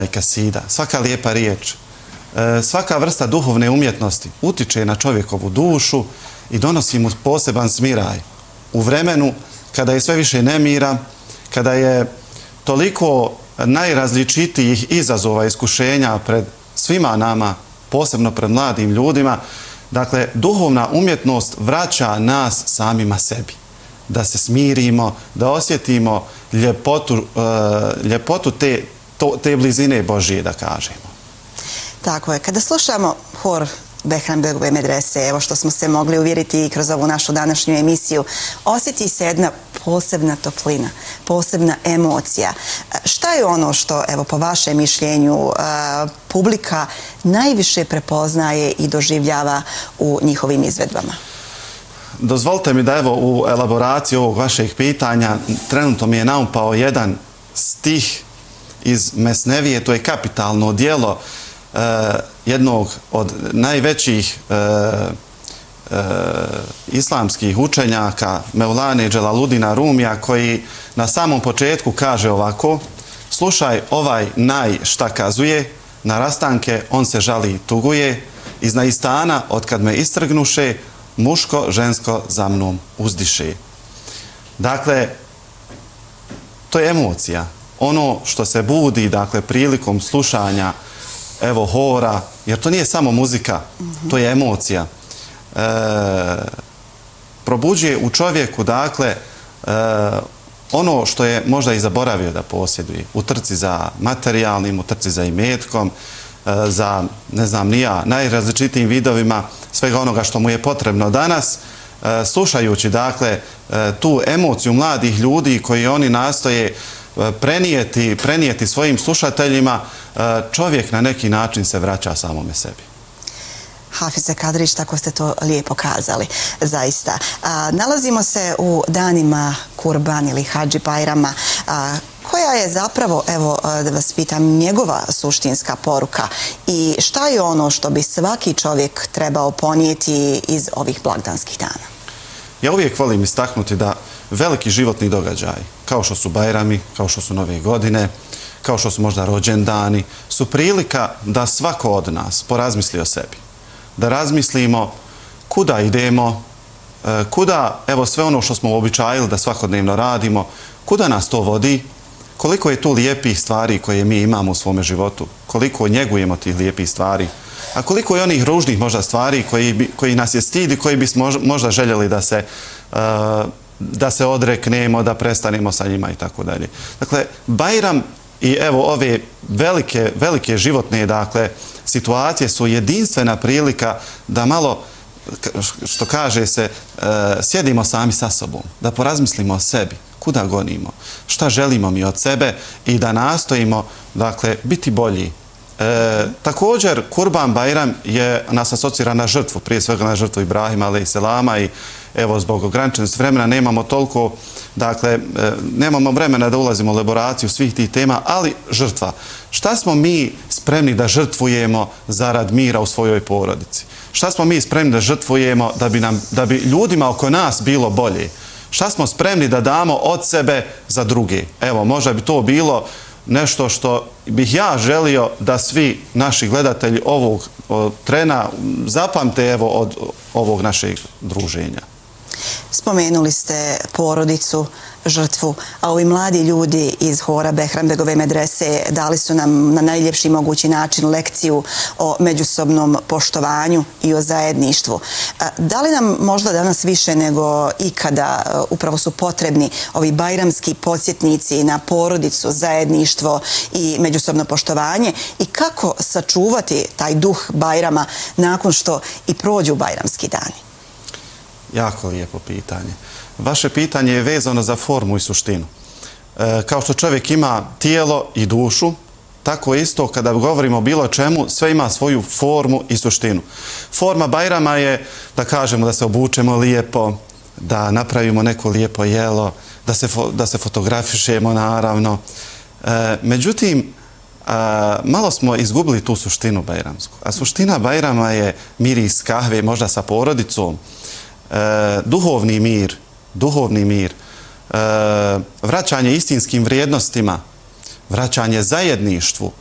kasida, svaka lijepa riječ, svaka vrsta duhovne umjetnosti utiče na čovjekovu dušu i donosi mu poseban smiraj. U vremenu kada je sve više nemira, kada je toliko najrazličitijih izazova, iskušenja pred svima nama, posebno pred mladim ljudima, dakle, duhovna umjetnost vraća nas samima sebi. Da se smirimo, da osjetimo ljepotu te blizine Božije, da kažemo. Tako je. Kada slušamo hor Behranbegove medrese, evo što smo se mogli uvjeriti i kroz ovu našu današnju emisiju, osjeti se jedna posebna toplina, posebna emocija. Šta je ono što, evo, po vašem mišljenju, publika najviše prepoznaje i doživljava u njihovim izvedbama? Dozvolite mi da, evo, u elaboraciji ovog vašeg pitanja trenutno mi je naumpao jedan stih iz Mesnevije, to je kapitalno djelo jednog od najvećih islamskih učenjaka, Mevlane Dželaludina Rumija, koji na samom početku kaže ovako: slušaj, ovaj naj šta kazuje, na rastanke on se žali i tuguje, iz naistana otkad me istrgnuše, muško, žensko za mnom uzdiše. Dakle, to je emocija. Ono što se budi, dakle, prilikom slušanja, evo, hora, jer to nije samo muzika, to je emocija. Probuđuje u čovjeku, dakle, ono što je možda i zaboravio da posjeduje, u trci za materijalnim, u trci za imetkom, za, ne znam ni ja, najrazličitijim vidovima svega onoga što mu je potrebno danas, slušajući, dakle, tu emociju mladih ljudi koji oni nastoje prenijeti svojim slušateljima, čovjek na neki način se vraća samome sebi. Hafize Kadrić, tako ste to lijepo kazali, zaista. Nalazimo se u danima Kurban ili Hadži Bajrama. Koja je zapravo, evo, da vas pitam, njegova suštinska poruka i šta je ono što bi svaki čovjek trebao ponijeti iz ovih blagdanskih dana? Ja uvijek volim istaknuti da veliki životni događaj, kao što su Bajrami, kao što su Nove godine, kao što su možda rođendani, su prilika da svako od nas porazmisli o sebi. Da razmislimo kuda idemo, kuda, evo, sve ono što smo uobičajili da svakodnevno radimo, kuda nas to vodi, koliko je tu lijepih stvari koje mi imamo u svome životu, koliko njegujemo tih lijepih stvari, a koliko je onih ružnih možda stvari koji nas je stid i koji bismo možda željeli da se odreknemo, da prestanemo sa njima i tako dalje. Dakle, Bajram i evo ove velike životne, dakle, situacije su jedinstvena prilika da malo, što kaže se, sjedimo sami sa sobom, da porazmislimo o sebi, kuda gonimo, šta želimo mi od sebe i da nastojimo, dakle, biti bolji. Također, Kurban Bajram nas asocira na žrtvu, prije svega na žrtvu Ibrahima alejselama i evo, zbog ograničenosti vremena nemamo toliko, dakle, nemamo vremena da ulazimo u elaboraciju svih tih tema, ali žrtva. Šta smo mi spremni da žrtvujemo zarad mira u svojoj porodici? Šta smo mi spremni da žrtvujemo da bi ljudima oko nas bilo bolje? Šta smo spremni da damo od sebe za druge? Evo, možda bi to bilo nešto što bih ja želio da svi naši gledatelji ovog trena zapamte, evo, od ovog našeg druženja. Spomenuli ste porodicu, žrtvu, a ovi mladi ljudi iz hora Behranbegove medrese dali su nam na najljepši mogući način lekciju o međusobnom poštovanju i o zajedništvu. Da li nam možda danas više nego ikada upravo su potrebni ovi bajramski podsjetnici na porodicu, zajedništvo i međusobno poštovanje i kako sačuvati taj duh Bajrama nakon što i prođu bajramski dani? Jako lijepo pitanje. Vaše pitanje je vezano za formu i suštinu. Kao što čovjek ima tijelo i dušu, tako isto kada govorimo o bilo čemu, sve ima svoju formu i suštinu. Forma Bajrama je da kažemo da se obučemo lijepo, da napravimo neko lijepo jelo, da se fotografišemo, naravno. Međutim, malo smo izgubili tu suštinu bajramsku. A suština Bajrama je miris kahve, možda sa porodicom, duhovni mir, vraćanje istinskim vrijednostima, vraćanje zajedništvu,